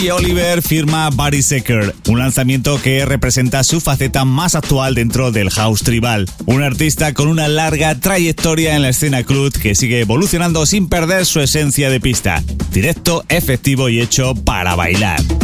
Y Oliver firma Body Shaker, un lanzamiento que representa su faceta más actual dentro del house tribal. Un artista con una larga trayectoria en la escena club que sigue evolucionando sin perder su esencia de pista. Directo, efectivo y hecho para bailar.